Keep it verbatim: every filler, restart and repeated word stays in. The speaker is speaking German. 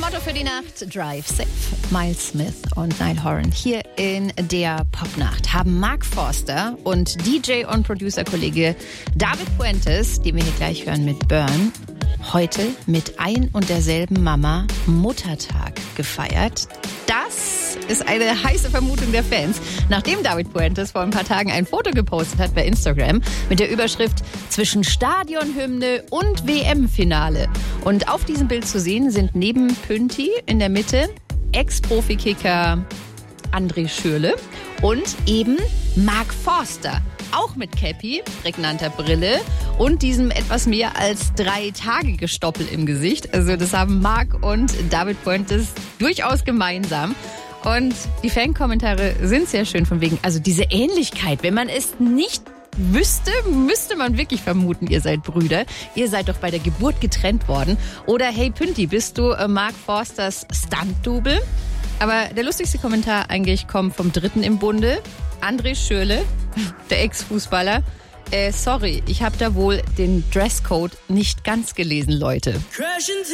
Motto für die Nacht: Drive safe. Miles Smith und Niall Horan hier in der Popnacht haben Mark Forster und D J und Producer-Kollege David Fuentes, den wir hier gleich hören mit Burn, heute mit ein und derselben Mama Muttertag gefeiert. Das ist eine heiße Vermutung der Fans, nachdem David Fuentes vor ein paar Tagen ein Foto gepostet hat bei Instagram mit der Überschrift „Zwischen Stadionhymne und W M-Finale". Und auf diesem Bild zu sehen sind neben Pünti in der Mitte Ex-Profi-Kicker André Schürrle und eben Mark Forster. Auch mit Cappy, prägnanter Brille und diesem etwas mehr als drei Tage Gestoppel im Gesicht. Also das haben Mark und David Fuentes durchaus gemeinsam. Und die Fankommentare sind sehr schön von wegen, also diese Ähnlichkeit, wenn man es nicht wüsste, müsste man wirklich vermuten, ihr seid Brüder. Ihr seid doch bei der Geburt getrennt worden. Oder hey Pünti, bist du äh, Mark Forsters Stunt-Double? Aber der lustigste Kommentar eigentlich kommt vom Dritten im Bunde, André Schürrle, der Ex-Fußballer. Äh, sorry, ich habe da wohl den Dresscode nicht ganz gelesen, Leute.